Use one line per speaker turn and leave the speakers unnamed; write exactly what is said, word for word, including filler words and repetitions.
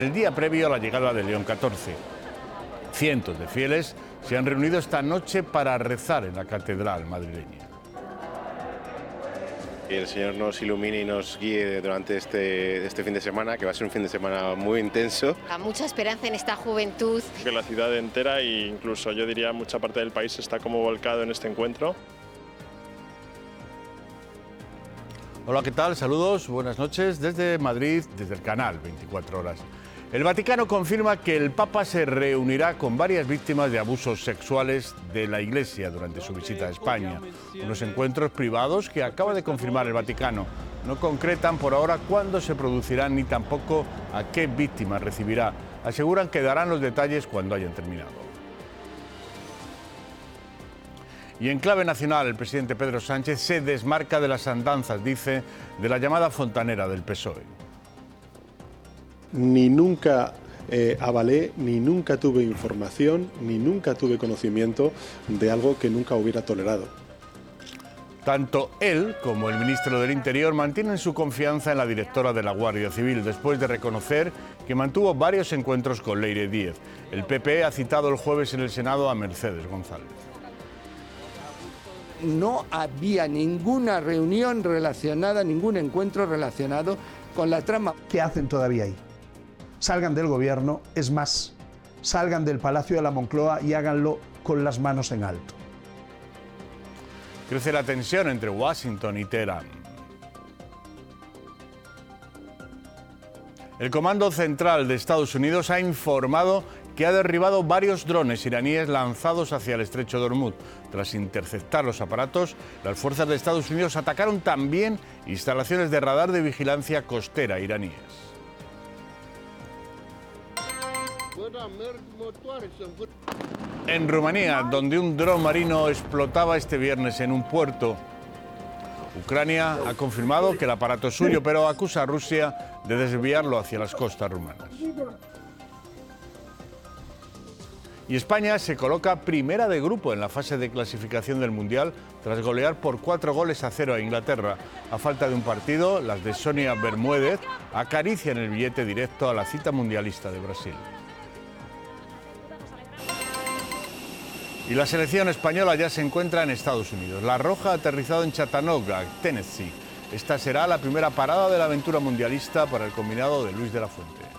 El día previo a la llegada de León catorce. Cientos de fieles se han reunido esta noche para rezar en la catedral madrileña.
Que el Señor nos ilumine y nos guíe durante este, este fin de semana, que va a ser un fin de semana muy intenso.
Mucha esperanza en esta juventud.
Que la ciudad entera e incluso yo diría mucha parte del país está como volcado en este encuentro.
Hola, ¿qué tal? Saludos, buenas noches desde Madrid, desde el canal veinticuatro horas. El Vaticano confirma que el Papa se reunirá con varias víctimas de abusos sexuales de la Iglesia durante su visita a España. Unos encuentros privados que acaba de confirmar el Vaticano. No concretan por ahora cuándo se producirán ni tampoco a qué víctimas recibirá. Aseguran que darán los detalles cuando hayan terminado. Y en clave nacional, el presidente Pedro Sánchez se desmarca de las andanzas, dice, de la llamada fontanera del P S O E.
Ni nunca eh, avalé, ni nunca tuve información, ni nunca tuve conocimiento de algo que nunca hubiera tolerado.
Tanto él como el ministro del Interior mantienen su confianza en la directora de la Guardia Civil, después de reconocer que mantuvo varios encuentros con Leire Díez. El P P ha citado el jueves en el Senado a Mercedes González.
No había ninguna reunión relacionada, ningún encuentro relacionado con la trama.
¿Qué hacen todavía ahí? Salgan del gobierno, es más, salgan del Palacio de la Moncloa y háganlo con las manos en alto.
Crece la tensión entre Washington y Teherán. El Comando Central de Estados Unidos ha informado que ha derribado varios drones iraníes lanzados hacia el estrecho de Hormuz. Tras interceptar los aparatos, las fuerzas de Estados Unidos atacaron también instalaciones de radar de vigilancia costera iraníes. En Rumanía, donde un dron marino explotaba este viernes en un puerto, Ucrania ha confirmado que el aparato es suyo, pero acusa a Rusia de desviarlo hacia las costas rumanas. Y España se coloca primera de grupo en la fase de clasificación del Mundial tras golear por cuatro goles a cero a Inglaterra. A falta de un partido, las de Sonia Bermúdez acarician el billete directo a la cita mundialista de Brasil. Y la selección española ya se encuentra en Estados Unidos. La Roja ha aterrizado en Chattanooga, Tennessee. Esta será la primera parada de la aventura mundialista para el combinado de Luis de la Fuente.